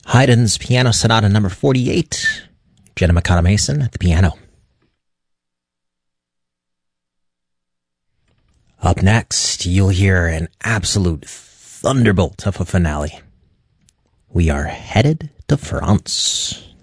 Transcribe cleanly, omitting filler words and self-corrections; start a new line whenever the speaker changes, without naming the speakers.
Haydn's Piano Sonata number 48. Jenna McConnell Mason at the piano. Up next, you'll hear an absolute thunderbolt of a finale. We are headed to France.